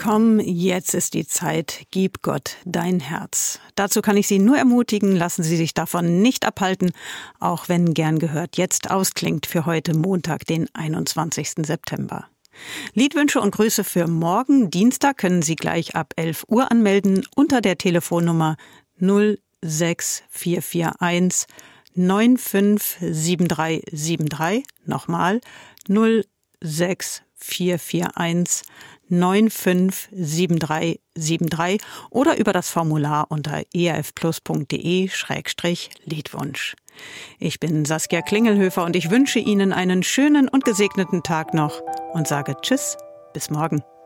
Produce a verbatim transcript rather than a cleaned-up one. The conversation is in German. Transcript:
Komm, jetzt ist die Zeit, gib Gott dein Herz. Dazu kann ich Sie nur ermutigen, lassen Sie sich davon nicht abhalten, auch wenn gern gehört jetzt ausklingt für heute Montag, den einundzwanzigsten September. Liedwünsche und Grüße für morgen, Dienstag, können Sie gleich ab elf Uhr anmelden unter der Telefonnummer null sechs vier vier eins neun fünf sieben drei sieben drei. Nochmal null sechs vier vier eins neun fünf sieben drei sieben drei oder über das Formular unter e r f plus punkt d e Schrägstrich Liedwunsch. Ich bin Saskia Klingelhöfer und ich wünsche Ihnen einen schönen und gesegneten Tag noch und sage Tschüss, bis morgen.